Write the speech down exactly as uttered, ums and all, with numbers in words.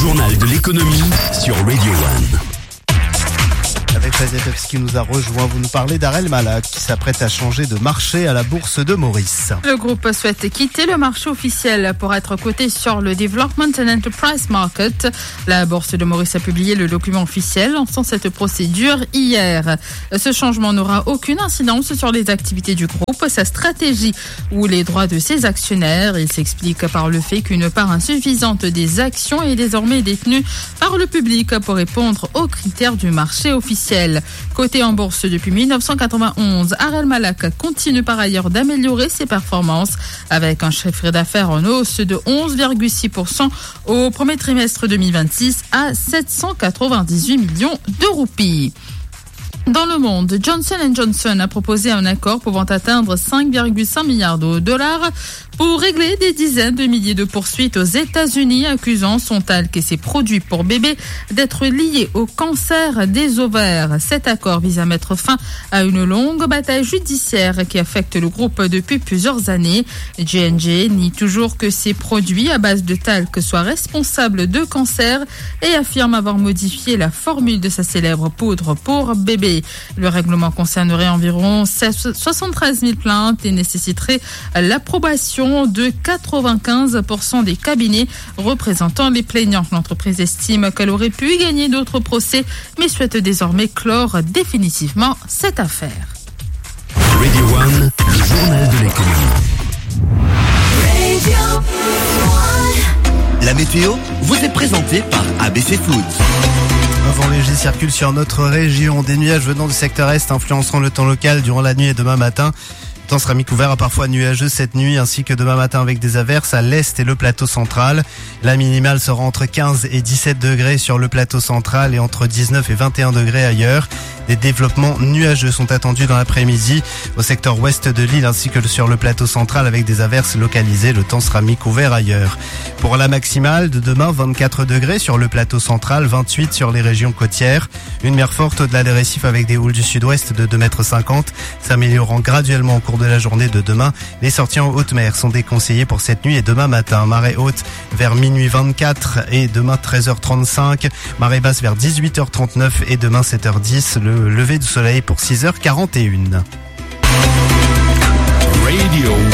journal de l'économie sur Radio One. Avec Faziatowski qui nous a rejoint, vous nous parlez d'Arel Malak qui s'apprête à changer de marché à la bourse de Maurice. Le groupe souhaite quitter le marché officiel pour être coté sur le Development and Enterprise Market. La bourse de Maurice a publié le document officiel lançant cette procédure hier. Ce changement n'aura aucune incidence sur les activités du groupe, sa stratégie ou les droits de ses actionnaires. Il s'explique par le fait qu'une part insuffisante des actions est désormais détenue par le public pour répondre aux critères du marché officiel. Coté en bourse depuis mille neuf cent quatre-vingt-onze, Arel Malak continue par ailleurs d'améliorer ses performances avec un chiffre d'affaires en hausse de onze virgule six pour cent au premier trimestre deux mille vingt-six à sept cent quatre-vingt-dix-huit millions de roupies. Dans le monde, Johnson and Johnson a proposé un accord pouvant atteindre cinq virgule cinq milliards de dollars pour régler des dizaines de milliers de poursuites aux États-Unis accusant son talc et ses produits pour bébés d'être liés au cancer des ovaires. Cet accord vise à mettre fin à une longue bataille judiciaire qui affecte le groupe depuis plusieurs années. J and J nie toujours que ces produits à base de talc soient responsables de cancer et affirme avoir modifié la formule de sa célèbre poudre pour bébés. Le règlement concernerait environ soixante-treize mille plaintes et nécessiterait l'approbation de quatre-vingt-quinze pour cent des cabinets représentant les plaignants. L'entreprise estime qu'elle aurait pu gagner d'autres procès, mais souhaite désormais clore définitivement cette affaire. Radio One, le journal de l'économie. La météo vous est présentée par A B C Foods. Un vent léger circule sur notre région. Des nuages venant du secteur est influenceront le temps local durant la nuit et demain matin. Le temps sera mi-couvert à parfois nuageux cette nuit ainsi que demain matin avec des averses à l'est et le plateau central. La minimale sera entre quinze et dix-sept degrés sur le plateau central et entre dix-neuf et vingt et un degrés ailleurs. Des développements nuageux sont attendus dans l'après-midi au secteur ouest de l'île ainsi que sur le plateau central avec des averses localisées. Le temps sera mi-couvert ailleurs. Pour la maximale de demain, vingt-quatre degrés sur le plateau central, vingt-huit sur les régions côtières. Une mer forte au-delà des récifs avec des houles du sud-ouest de deux mètres cinquante, s'améliorant graduellement au cours de la journée de demain. Les sorties en haute mer sont déconseillées pour cette nuit et demain matin. Marée haute vers minuit vingt-quatre et demain treize heures trente-cinq. Marée basse vers dix-huit heures trente-neuf et demain sept heures dix. Le lever du soleil pour six heures quarante et une. Radio